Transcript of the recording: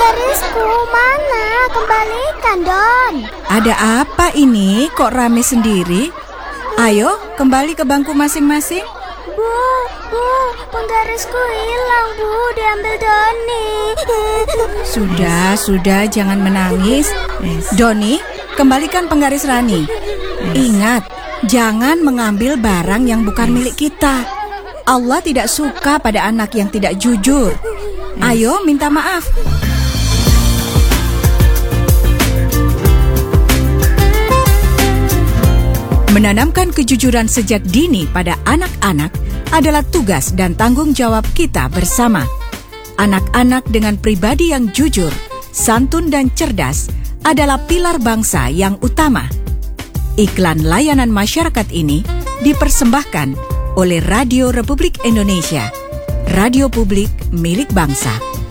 penggarisku mana? Kembalikan, Don. Ada apa ini? Kok rame sendiri? Ayo, kembali ke bangku masing-masing. Bu, penggarisku hilang, Bu. Diambil Doni. Sudah, jangan menangis. Doni, kembalikan penggaris Rani. Ingat, jangan mengambil barang yang bukan milik kita. Allah tidak suka pada anak yang tidak jujur. Ayo, minta maaf. Menanamkan kejujuran sejak dini pada anak-anak adalah tugas dan tanggung jawab kita bersama. Anak-anak dengan pribadi yang jujur, santun dan cerdas adalah pilar bangsa yang utama. Iklan layanan masyarakat ini dipersembahkan oleh Radio Republik Indonesia, radio publik milik bangsa.